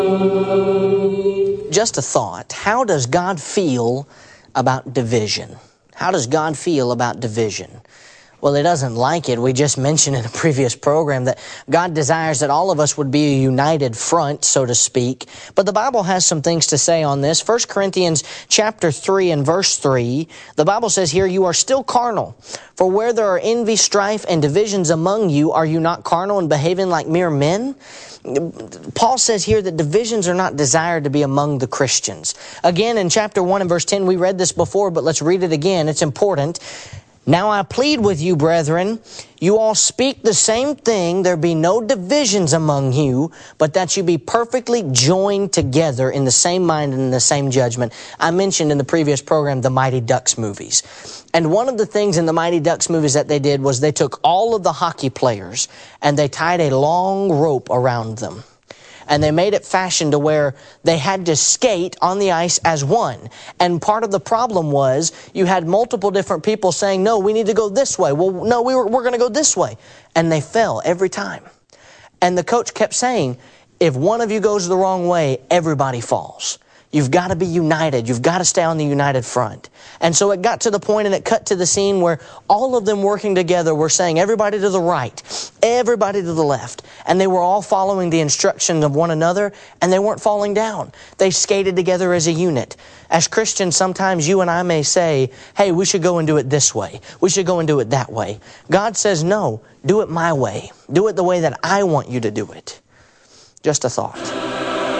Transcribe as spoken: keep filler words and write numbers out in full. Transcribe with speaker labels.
Speaker 1: Just a thought. How does God feel about division? How does God feel about division? Well, He doesn't like it. We just mentioned in a previous program that God desires that all of us would be a united front, so to speak. But the Bible has some things to say on this. First Corinthians chapter three and verse three, the Bible says here, "You are still carnal. For where there are envy, strife, and divisions among you, are you not carnal and behaving like mere men?" Paul says here that divisions are not desired to be among the Christians. Again, in chapter one and verse ten, we read this before, but let's read it again. It's important. "Now I plead with you, brethren, you all speak the same thing, there be no divisions among you, but that you be perfectly joined together in the same mind and in the same judgment." I mentioned in the previous program the Mighty Ducks movies. And one of the things in the Mighty Ducks movies that they did was they took all of the hockey players and they tied a long rope around them. And they made it fashioned to where they had to skate on the ice as one. And part of the problem was you had multiple different people saying, "No, we need to go this way." "Well, no, we were, we're going to go this way." And they fell every time. And the coach kept saying, if one of you goes the wrong way, everybody falls. You've got to be united. You've got to stay on the united front. And so it got to the point and it cut to the scene where all of them working together were saying, everybody to the right, everybody to the left. And they were all following the instructions of one another, and they weren't falling down. They skated together as a unit. As Christians, sometimes you and I may say, hey, we should go and do it this way. We should go and do it that way. God says, no, do it my way. Do it the way that I want you to do it. Just a thought.